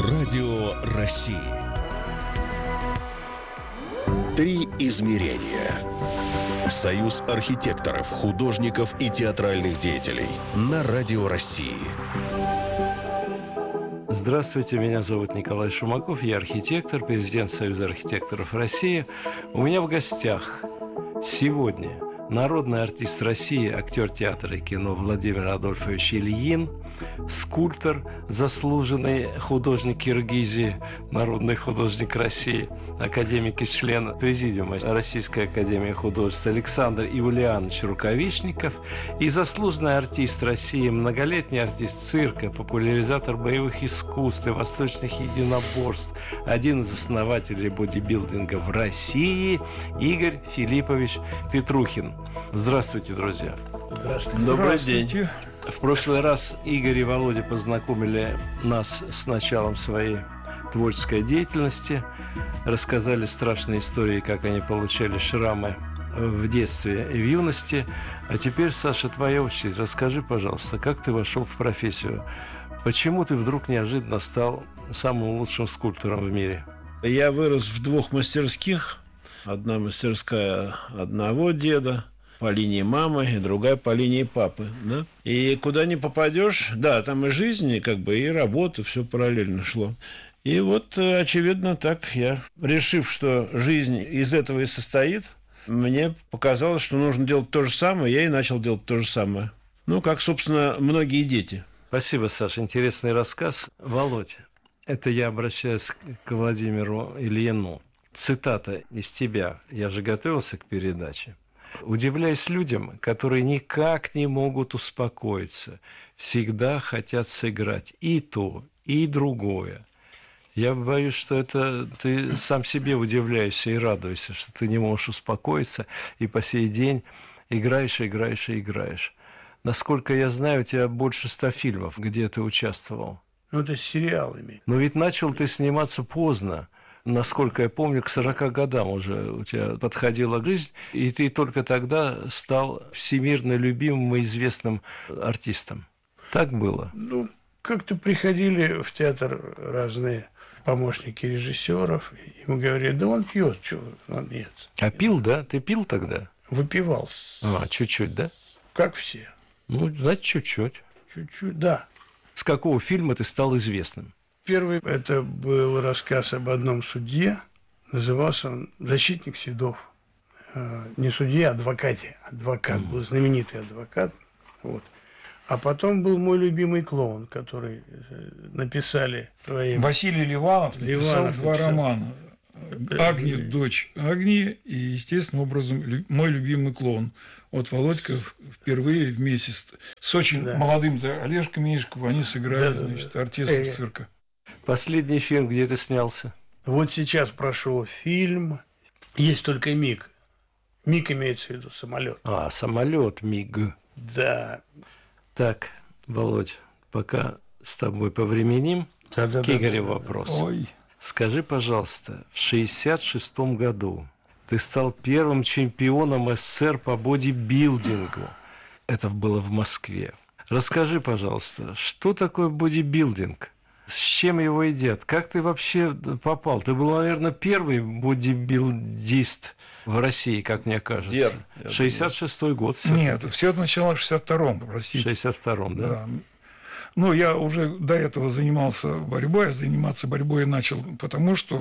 Радио России. Три измерения. Союз архитекторов, художников и театральных деятелей на Радио России. Здравствуйте, меня зовут Николай Шумаков, я архитектор, президент Союза архитекторов России. У меня в гостях сегодня народный артист России, актер театра и кино Владимир Адольфович Ильин, скульптор, заслуженный художник Киргизии, народный художник России, академик и член президиума Российской академии художеств Александр Ивлеанович Рукавишников и заслуженный артист России, многолетний артист цирка, популяризатор боевых искусств и восточных единоборств, один из основателей бодибилдинга в России Игорь Филиппович Петрухин. Здравствуйте, друзья. Здравствуйте. Добрый день. В прошлый раз Игорь и Володя познакомили нас с началом своей творческой деятельности, рассказали страшные истории, как они получали шрамы в детстве и в юности. А теперь, Саша, твоя очередь. Расскажи, пожалуйста, как ты вошел в профессию? Почему ты вдруг неожиданно стал самым лучшим скульптором в мире? Я вырос в двух мастерских. Одна мастерская одного деда по линии мамы, и другая по линии папы, да? И куда ни попадешь, да, там и жизнь, и работа, все параллельно шло. И вот, очевидно, так я, решив, что жизнь из этого и состоит, мне показалось, что нужно делать то же самое, я и начал делать то же самое. Ну, как, собственно, многие дети. Спасибо, Саша, интересный рассказ. Володь, это я обращаюсь к Владимиру Ильину. Цитата из тебя. Я же готовился к передаче. Удивляюсь людям, которые никак не могут успокоиться, всегда хотят сыграть и то, и другое. Я боюсь, что это ты сам себе удивляешься и радуешься, что ты не можешь успокоиться и по сей день играешь. Насколько я знаю, у тебя больше 100 фильмов, где ты участвовал. Ну, это с сериалами. Но ведь начал ты сниматься поздно. Насколько я помню, к 40 годам уже у тебя подходила жизнь, и ты только тогда стал всемирно любимым и известным артистом. Так было? Ну, как-то приходили в театр разные помощники режиссеров, и ему говорили, да он пьет, что он нет. А пил, да? Ты пил тогда? Выпивал. Чуть-чуть, да? Как все. Ну, значит, чуть-чуть. Чуть-чуть, да. С какого фильма ты стал известным? Первый – это был рассказ об одном судье. Назывался он «Защитник Седов». Не судья, а адвокате. Адвокат, был знаменитый адвокат. Вот. А потом был «Мой любимый клоун», который написали своим... Василий Ливанов написал два романа. «Агния, дочь Агнии» и, естественным образом, «Мой любимый клоун». Вот Володька впервые вместе с очень молодым Олежкой Меньшиковым они сыграли, артистов цирка. Последний фильм, где ты снялся? Вот сейчас прошел фильм. Есть только МиГ. МиГ имеется в виду самолет. Самолет МиГ. Да. Так, Володь, пока с тобой повременим, к Игорю вопрос. Ой. Скажи, пожалуйста, в 1966 году ты стал первым чемпионом СССР по бодибилдингу. Это было в Москве. Расскажи, пожалуйста, что такое бодибилдинг? С чем его едят? Как ты вообще попал? Ты был, наверное, первый бодибилдист в России, как мне кажется. 66-й год. Нет, все это началось в 62-м, простите. В 62-м, да? Ну, я уже до этого занимался борьбой. Заниматься борьбой я начал потому, что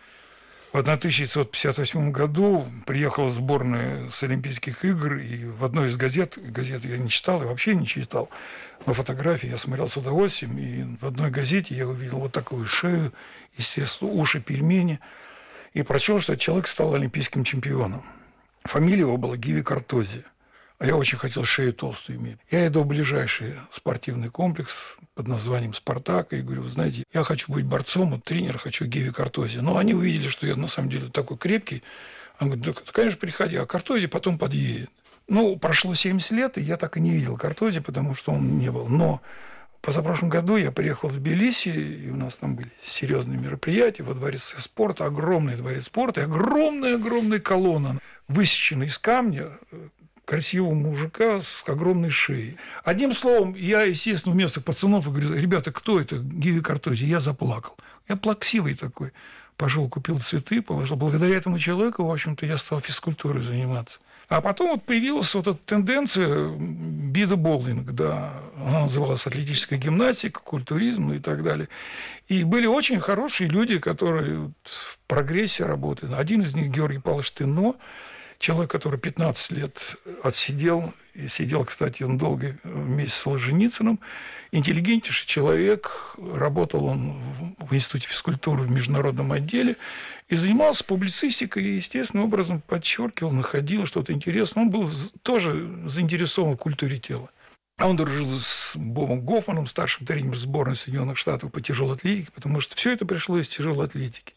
в 1958 году приехала сборная с Олимпийских игр, и в одной из газет я не читал и вообще не читал, но фотографии я смотрел с удовольствием, и в одной газете я увидел вот такую шею, естественно, уши, пельмени, и прочел, что этот человек стал олимпийским чемпионом. Фамилия его была Гиви Картози. А я очень хотел шею толстую иметь. Я иду в ближайший спортивный комплекс под названием «Спартак» и говорю, вы знаете, я хочу быть борцом, вот тренер, хочу Гиви Картози. Но они увидели, что я на самом деле такой крепкий. Он говорит, да, конечно, приходи, а Картози потом подъедет. Ну, прошло 70 лет, и я так и не видел Картози, потому что он не был. Но позапрошлом году я приехал в Тбилиси, и у нас там были серьезные мероприятия во дворце спорта, огромный дворец спорта, и огромная колонна, высеченная из камня, красивого мужика с огромной шеей. Одним словом, я, естественно, вместо пацанов говорю: ребята, кто это? Гиви Картози. Я заплакал. Я плаксивый такой. Пошел, купил цветы, положил. Благодаря этому человеку, в общем-то, я стал физкультурой заниматься. А потом вот появилась вот эта тенденция бодибилдинг, да, она называлась атлетическая гимнастика, культуризм и так далее. И были очень хорошие люди, которые в прогрессе работают. Один из них Георгий Павлович Тыно, человек, который 15 лет отсидел, и сидел, кстати, он долго вместе с Солженицыным. Интеллигентнейший человек, работал он в Институте физкультуры в международном отделе и занимался публицистикой и, естественным образом, подчеркивал, находил что-то интересное. Он был тоже заинтересован в культуре тела. А он дружил с Бобом Гофманом, старшим тренером сборной Соединенных Штатов по тяжелой атлетике, потому что все это пришло из тяжелой атлетики.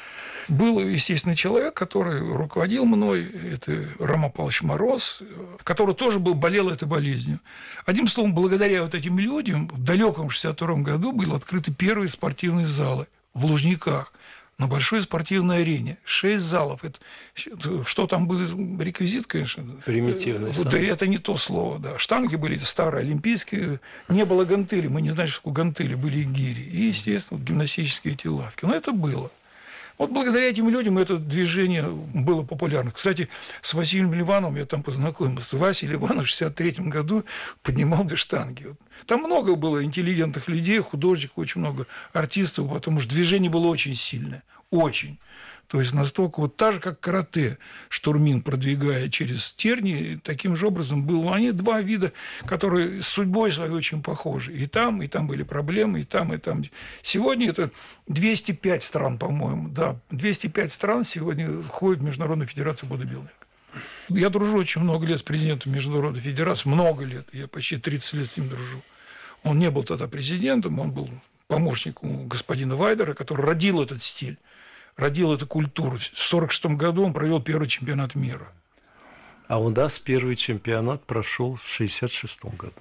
Был, естественно, человек, который руководил мной, это Рома Павлович Мороз, который тоже болел этой болезнью. Одним словом, благодаря вот этим людям в далеком 1962 году были открыты первые спортивные залы в Лужниках, на большой спортивной арене. 6 залов. Это, что там был реквизит, конечно. Примитивный. Да, это не то слово. Да. Штанги были старые, олимпийские. Не было гантели. Мы не знали, что такое гантели. Были и гири. И, естественно, гимнастические эти лавки. Но это было. Вот благодаря этим людям это движение было популярно. Кстати, с Василием Ливановым я там познакомился. Василий Ливанов в 1963 году поднимал две штанги. Там много было интеллигентных людей, художников, очень много артистов, потому что движение было очень сильное. Очень. То есть настолько вот так же, как карате, штурмин, продвигая через тернии, таким же образом было. Они два вида, которые с судьбой своей очень похожи. И там были проблемы, и там, и там. Сегодня это 205 стран, по-моему. Да, 205 стран сегодня входят в Международную федерацию бодибилдинга. Я дружу очень много лет с президентом Международной федерации, много лет. Я почти 30 лет с ним дружу. Он не был тогда президентом, он был помощником господина Вайдера, который родил этот стиль. Родил эту культуру. В 1946 году он провел первый чемпионат мира. А у нас первый чемпионат прошел в 1966 году.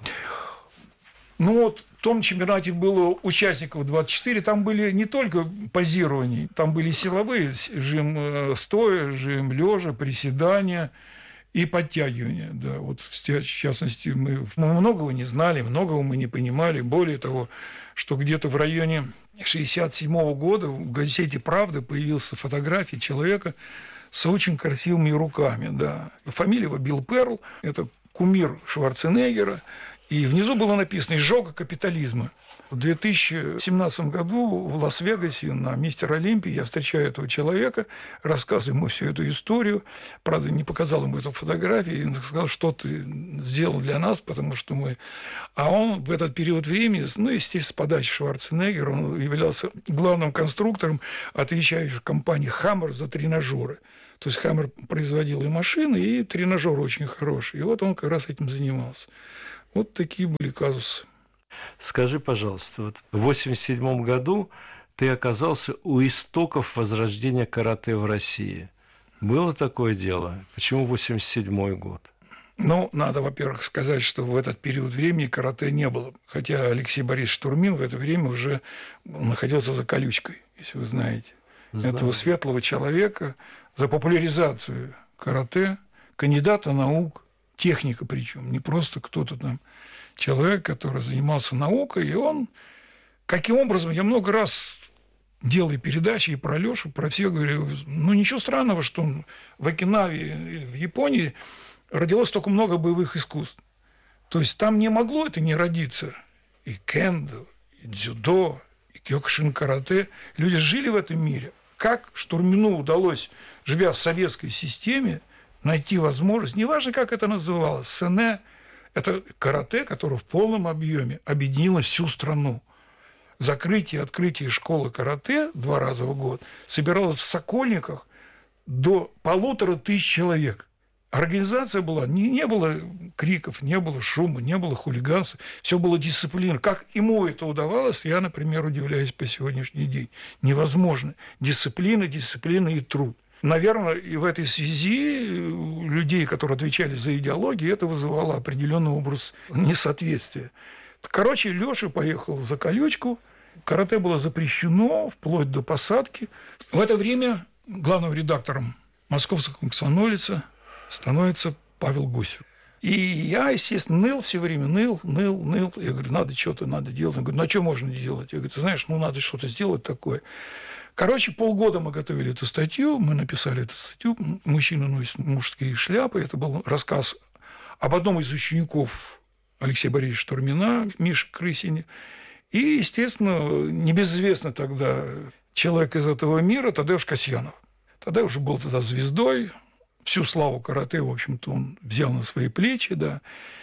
Ну вот в том чемпионате было участников 24, там были не только позирования, там были силовые, жим стоя, жим лежа, приседания и подтягивания. Да, вот в частности, мы многого не знали, многого мы не понимали. Более того, что где-то в районе 1967 года в газете «Правда» появилась фотография человека с очень красивыми руками. Да. Фамилия его Билл Перл, это кумир Шварценеггера. И внизу было написано «Изжога капитализма». В 2017 году в Лас-Вегасе на «Мистер Олимпии» я встречаю этого человека, рассказываю ему всю эту историю. Правда, не показал ему эту фотографию, и он сказал, что ты сделал для нас, потому что мы... А он в этот период времени, ну, естественно, с подачи Шварценеггера, он являлся главным конструктором, отвечающим компании «Хаммер» за тренажеры. То есть «Хаммер» производил и машины, и тренажеры очень хорошие. И вот он как раз этим занимался. Вот такие были казусы. Скажи, пожалуйста, вот в 1987 году ты оказался у истоков возрождения карате в России. Было такое дело? Почему 1987 год? Ну, надо, во-первых, сказать, что в этот период времени карате не было. Хотя Алексей Борисович Штурмин в это время уже находился за колючкой, если вы знаете. Знаю. Этого светлого человека за популяризацию карате, кандидата наук, техника причем, не просто кто-то там. Человек, который занимался наукой, и он, каким образом, я много раз делаю передачи и про Лёшу, про всех говорю, ну, ничего странного, что в Окинаве, в Японии родилось столько много боевых искусств. То есть там не могло это не родиться. И кендо, и дзюдо, и кёкушин-карате. Люди жили в этом мире. Как Штурмину удалось, живя в советской системе, найти возможность, неважно, как это называлось, сене, это карате, которое в полном объеме объединило всю страну. Закрытие и открытие школы карате 2 раза в год собиралось в Сокольниках до 1500 человек. Организация была, не было криков, не было шума, не было хулиганства, все было дисциплина. Как ему это удавалось, я, например, удивляюсь по сегодняшний день. Невозможно. Дисциплина и труд. Наверное, и в этой связи людей, которые отвечали за идеологию, это вызывало определенный образ несоответствия. Короче, Лёша поехал за колючку, карате было запрещено вплоть до посадки. В это время главным редактором московского комсомолица становится Павел Гусев. И я, естественно, ныл все время, ныл. Я говорю, надо что-то, надо делать. Он говорит, ну, а что можно делать? Я говорю, ты знаешь, ну, надо что-то сделать такое. Короче, полгода мы готовили эту статью, мы написали эту статью «Мужчины носят мужские шляпы». Это был рассказ об одном из учеников Алексея Борисовича Штурмина, Миши Крысине. И, естественно, небезызвестный тогда человек из этого мира Тадеуш Касьянов. Тадеуш уже был тогда звездой. Всю славу карате, в общем-то, он взял на свои плечи, да.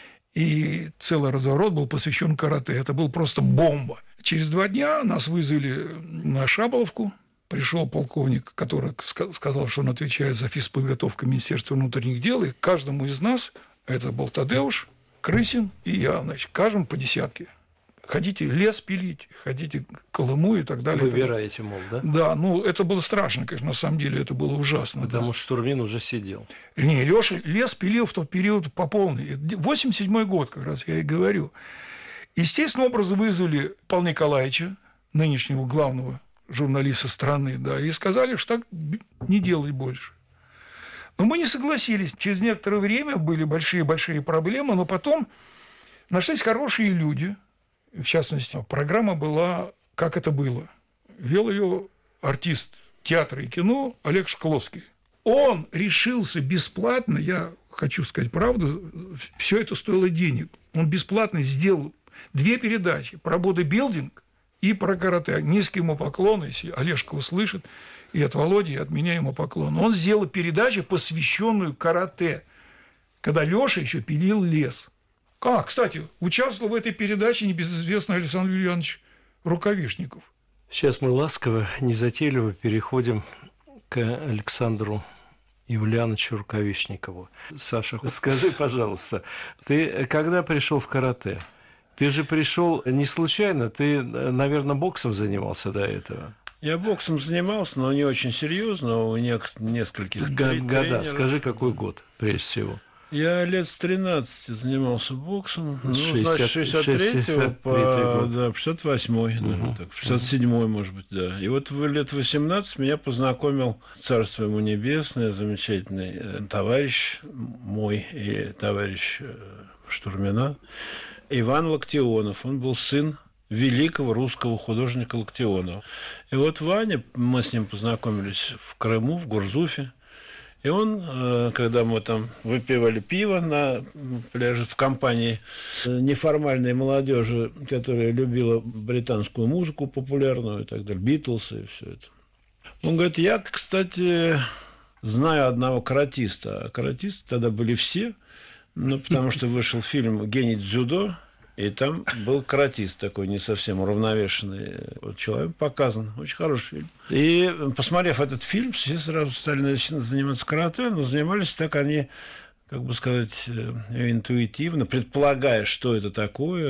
И целый разворот был посвящен карате. Это был просто бомба. Через 2 дня нас вызвали на Шаболовку. Пришел полковник, который сказал, что он отвечает за физподготовку Министерства внутренних дел. И каждому из нас, это был Тадеуш, Крысин и я, значит, каждому по 10. Хотите лес пилить, хотите Колыму и так далее. Выбираете, мол, да? Да, ну, это было страшно, конечно, на самом деле, это было ужасно. Потому что Штурмин уже сидел. Не, Леша лес пилил в тот период по полной. 87-й год, как раз я и говорю. Естественным образом вызвали Павла Николаевича, нынешнего главного журналиста страны, да, и сказали, что так не делать больше. Но мы не согласились. Через некоторое время были большие-большие проблемы, но потом нашлись хорошие люди. В частности, программа была «Как это было». Вел ее артист театра и кино Олег Шкловский. Он решился бесплатно, я хочу сказать правду, все это стоило денег. Он бесплатно сделал 2 передачи про бодибилдинг и про карате. Низкий ему поклон, если Олежка услышит, и от Володи, и от меня ему поклон. Он сделал передачу, посвященную карате, когда Леша еще пилил лес. Кстати, участвовал в этой передаче небезызвестный Александр Юлианович Рукавишников. Сейчас мы ласково, незатейливо переходим к Александру Юлиановичу Рукавишникову. Саша, скажи, пожалуйста, ты когда пришел в карате? Ты же пришел не случайно, ты, наверное, боксом занимался до этого. Я боксом занимался, но не очень серьезно, у нескольких года. Скажи, какой год, прежде всего? Я лет с 13 занимался боксом. С 63 по 68-й, 67-й, может быть, да. И вот в лет 18 меня познакомил, царство ему небесное, замечательный товарищ мой и товарищ Штурмина, Иван Локтионов. Он был сын великого русского художника Локтионова. И вот Ваня, мы с ним познакомились в Крыму, в Гурзуфе. И он, когда мы там выпивали пиво на пляже в компании неформальной молодежи, которая любила британскую музыку популярную и так далее, Битлсы и все это. Он говорит, я, кстати, знаю одного каратиста. А каратисты тогда были все, потому что вышел фильм «Гений дзюдо», и там был каратист такой, не совсем уравновешенный человек, показан. Очень хороший фильм. И, посмотрев этот фильм, все сразу стали заниматься карате, но занимались так они, как бы сказать, интуитивно, предполагая, что это такое.